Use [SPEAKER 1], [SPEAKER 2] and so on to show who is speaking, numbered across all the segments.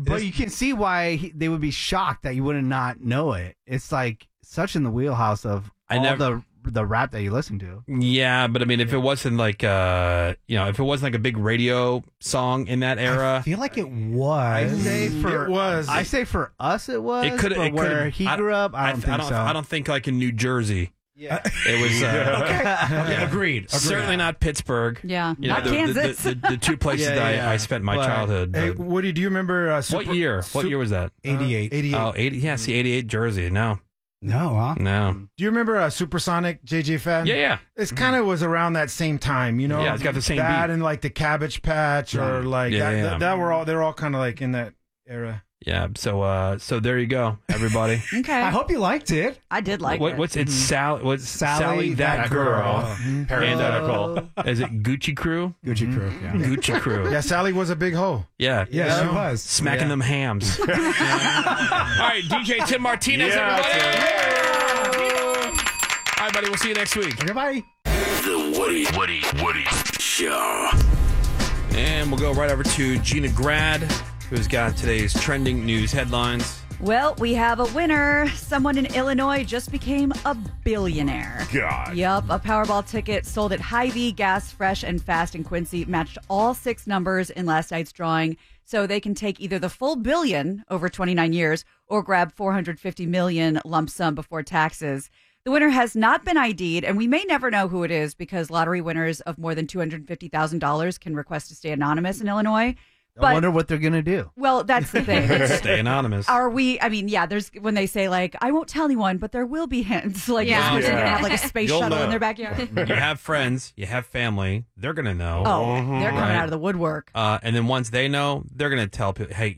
[SPEAKER 1] But you can see why they would be shocked that you would not know it. It's like such in the wheelhouse of the rap that you listen to.
[SPEAKER 2] Yeah, but I mean, if it wasn't like if it wasn't like a big radio song in that era,
[SPEAKER 3] I feel like it was.
[SPEAKER 1] I say for us it was.
[SPEAKER 2] It could have.
[SPEAKER 1] Where he grew up, I don't think so.
[SPEAKER 2] I don't think like in New Jersey.
[SPEAKER 1] Yeah,
[SPEAKER 2] it was.
[SPEAKER 3] Okay. Agreed.
[SPEAKER 2] Certainly not Pittsburgh.
[SPEAKER 4] Yeah,
[SPEAKER 2] not
[SPEAKER 4] Kansas.
[SPEAKER 2] The two places that I spent my childhood.
[SPEAKER 5] Hey, Woody, do you remember?
[SPEAKER 2] What year? What year was that?
[SPEAKER 3] 88.
[SPEAKER 5] 88.
[SPEAKER 2] Oh, 80. Yeah, see, 88 Jersey. No.
[SPEAKER 3] No, huh?
[SPEAKER 2] No.
[SPEAKER 5] Do you remember Supersonic, JJ Fad?
[SPEAKER 2] Yeah.
[SPEAKER 5] It's kind of was around that same time, you know.
[SPEAKER 2] Yeah, it's got the same
[SPEAKER 5] that
[SPEAKER 2] beat.
[SPEAKER 5] and like the Cabbage Patch or like that. They were all kind of like in that era.
[SPEAKER 2] Yeah. So there you go, everybody.
[SPEAKER 4] Okay.
[SPEAKER 3] I hope you liked it.
[SPEAKER 4] I did like it.
[SPEAKER 2] What's it? Sally that girl.
[SPEAKER 6] Parenthetical.
[SPEAKER 2] Is it Gucci Crew?
[SPEAKER 3] Gucci Crew. Yeah.
[SPEAKER 2] Gucci Crew.
[SPEAKER 5] Yeah, Sally was a big hoe.
[SPEAKER 2] Yeah.
[SPEAKER 3] Yeah, she was.
[SPEAKER 2] Smacking them hams. All right, DJ Tim Martinez, everybody. All right, buddy. We'll see you next week.
[SPEAKER 3] Okay, bye.
[SPEAKER 7] The Woody Show.
[SPEAKER 2] And we'll go right over to Gina Grad, who's got today's trending news headlines.
[SPEAKER 4] Well, we have a winner. Someone in Illinois just became a billionaire.
[SPEAKER 6] God.
[SPEAKER 4] Yup, a Powerball ticket sold at Hy-Vee, Gas, Fresh, and Fast in Quincy matched all 6 numbers in last night's drawing, so they can take either the full $1 billion over 29 years or grab $450 million lump sum before taxes. The winner has not been ID'd, and we may never know who it is because lottery winners of more than $250,000 can request to stay anonymous in Illinois.
[SPEAKER 1] I wonder what they're going to do.
[SPEAKER 4] Well, that's the thing.
[SPEAKER 2] Stay anonymous.
[SPEAKER 4] Are we, I mean, yeah, there's when they say, like, I won't tell anyone, but there will be hints. Like, this person's going to have, like, a space
[SPEAKER 2] You'll
[SPEAKER 4] shuttle
[SPEAKER 2] know.
[SPEAKER 4] in their backyard.
[SPEAKER 2] You have friends, you have family, they're going to know.
[SPEAKER 4] Oh, they're coming out of the woodwork.
[SPEAKER 2] And then once they know, they're going to tell people, hey,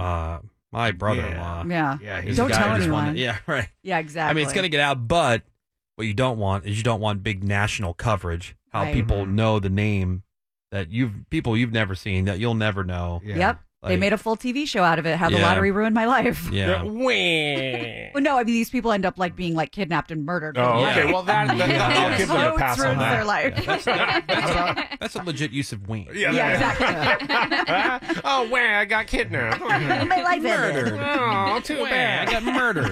[SPEAKER 2] my brother-in-law.
[SPEAKER 4] Yeah.
[SPEAKER 2] he's
[SPEAKER 4] Don't
[SPEAKER 2] the guy
[SPEAKER 4] tell
[SPEAKER 2] who just
[SPEAKER 4] anyone.
[SPEAKER 2] wanted- Yeah, right.
[SPEAKER 4] Yeah, exactly.
[SPEAKER 2] I mean, it's going to get out, but what you don't want is you don't want big national coverage. How
[SPEAKER 4] Right.
[SPEAKER 2] people know the name that people you've never seen that you'll never know.
[SPEAKER 1] Yeah.
[SPEAKER 4] Yep. They
[SPEAKER 2] Like-
[SPEAKER 4] made a full TV show out of it, How the
[SPEAKER 2] Yeah.
[SPEAKER 4] Lottery Ruined My Life.
[SPEAKER 2] Yeah.
[SPEAKER 4] Well, no, I mean, these people end up, like, being, like, kidnapped and murdered.
[SPEAKER 6] Oh,
[SPEAKER 2] Yeah.
[SPEAKER 6] okay. Well, I'll give them a
[SPEAKER 4] Clothes
[SPEAKER 6] pass on
[SPEAKER 4] ruins their
[SPEAKER 6] that.
[SPEAKER 4] life.
[SPEAKER 2] That's a legit use of wing.
[SPEAKER 4] Yeah, exactly.
[SPEAKER 6] Oh, wow, I got kidnapped.
[SPEAKER 4] My life ended.
[SPEAKER 2] Murdered.
[SPEAKER 6] Oh, too
[SPEAKER 2] I
[SPEAKER 6] bad.
[SPEAKER 2] got murdered.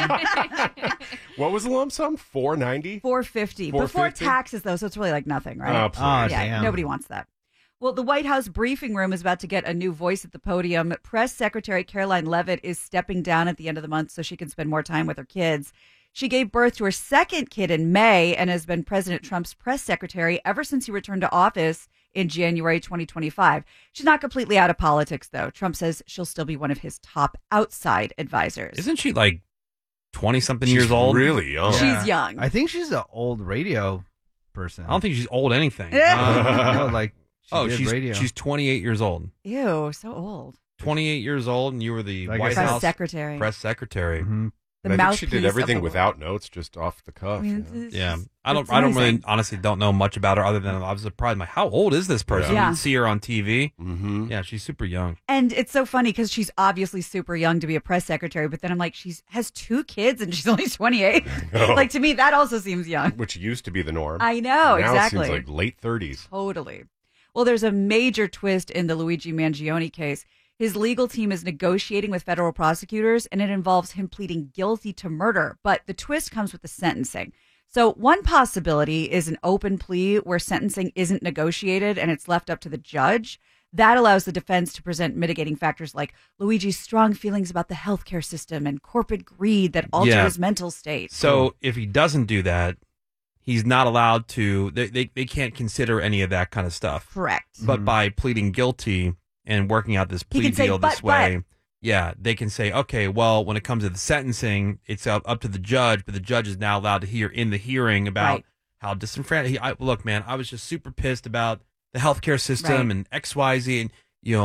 [SPEAKER 6] What was the lump sum? $490?
[SPEAKER 4] $450 before
[SPEAKER 6] $450?
[SPEAKER 4] taxes, though, so it's really like nothing, right?
[SPEAKER 6] Oh, please.
[SPEAKER 1] Oh,
[SPEAKER 4] Yeah,
[SPEAKER 1] damn.
[SPEAKER 4] nobody wants that. Well, the White House briefing room is about to get a new voice at the podium. Press Secretary Caroline Leavitt is stepping down at the end of the month so she can spend more time with her kids. She gave birth to her second kid in May and has been President Trump's press secretary ever since he returned to office in January 2025. She's not completely out of politics, though. Trump says she'll still be one of his top outside advisors.
[SPEAKER 2] Isn't she like 20-something years old?
[SPEAKER 6] Really young.
[SPEAKER 4] She's young.
[SPEAKER 1] I think she's an old radio person.
[SPEAKER 2] I don't think she's old anything.
[SPEAKER 1] No, like she did radio.
[SPEAKER 2] she's 28 years old.
[SPEAKER 4] Ew, so old.
[SPEAKER 2] 28 years old, and you were the
[SPEAKER 1] Like I
[SPEAKER 2] White
[SPEAKER 1] said-
[SPEAKER 4] Press
[SPEAKER 2] House
[SPEAKER 4] secretary.
[SPEAKER 2] press secretary.
[SPEAKER 1] Mhm.
[SPEAKER 4] The
[SPEAKER 6] And I think she
[SPEAKER 4] mouthpiece
[SPEAKER 6] did everything
[SPEAKER 4] of the
[SPEAKER 6] without notes, just off the cuff.
[SPEAKER 4] I mean,
[SPEAKER 6] you know?
[SPEAKER 4] it's
[SPEAKER 2] Yeah,
[SPEAKER 4] just-
[SPEAKER 2] I
[SPEAKER 4] it's
[SPEAKER 2] don't really
[SPEAKER 4] amazing.
[SPEAKER 2] honestly don't know much about her other than I was surprised. Like, how old is this person?
[SPEAKER 4] Yeah.
[SPEAKER 2] You see her on TV.
[SPEAKER 6] Mm-hmm.
[SPEAKER 2] Yeah, she's super young.
[SPEAKER 4] And it's so funny because she's obviously super young to be a press secretary, but then I'm like, has 2 kids and she's only 28. Like, to me, that also seems young.
[SPEAKER 6] Which used to be the norm.
[SPEAKER 4] I know,
[SPEAKER 6] now
[SPEAKER 4] exactly.
[SPEAKER 6] It seems like late 30s.
[SPEAKER 4] Totally. Well, there's a major twist in the Luigi Mangione case. His legal team is negotiating with federal prosecutors, and it involves him pleading guilty to murder. But the twist comes with the sentencing. So one possibility is an open plea where sentencing isn't negotiated and it's left up to the judge. That allows the defense to present mitigating factors like Luigi's strong feelings about the healthcare system and corporate greed that alter
[SPEAKER 2] Yeah.
[SPEAKER 4] his mental state.
[SPEAKER 2] So if he doesn't do that, he's not allowed to. They can't consider any of that kind of stuff.
[SPEAKER 4] Correct.
[SPEAKER 2] But by pleading guilty and working out this
[SPEAKER 4] He
[SPEAKER 2] plea
[SPEAKER 4] can say,
[SPEAKER 2] deal this
[SPEAKER 4] "But."
[SPEAKER 2] way, yeah, they can say, okay, well, when it comes to the sentencing, it's up to the judge, but the judge is now allowed to hear in the hearing about
[SPEAKER 4] Right.
[SPEAKER 2] how disenfranchised. Look, man, I was just super pissed about the healthcare system
[SPEAKER 4] Right.
[SPEAKER 2] and XYZ, and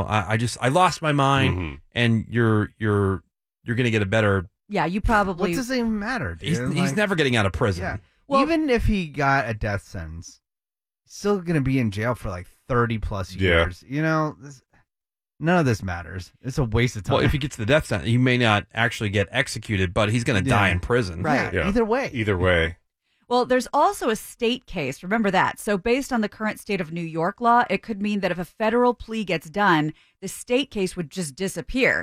[SPEAKER 2] I lost my mind,
[SPEAKER 6] Mhm.
[SPEAKER 2] and you're gonna get a better.
[SPEAKER 4] Yeah, you
[SPEAKER 1] What
[SPEAKER 4] probably.
[SPEAKER 1] does it even matter? Dude?
[SPEAKER 2] He's
[SPEAKER 1] Like,
[SPEAKER 2] never getting out of prison.
[SPEAKER 1] Yeah.
[SPEAKER 4] Well-
[SPEAKER 1] Even if he got a death sentence, he's still going to be in jail for like 30 plus
[SPEAKER 6] Yeah.
[SPEAKER 1] years. You know, none of this matters. It's a waste of time.
[SPEAKER 2] Well, if he gets the death sentence, he may not actually get executed, but he's going to die
[SPEAKER 1] Yeah.
[SPEAKER 2] in prison.
[SPEAKER 4] Right.
[SPEAKER 6] Yeah.
[SPEAKER 1] Either way.
[SPEAKER 6] Either way.
[SPEAKER 4] Well, there's also a state case. Remember that. So based on the current state of New York law, it could mean that if a federal plea gets done, the state case would just disappear.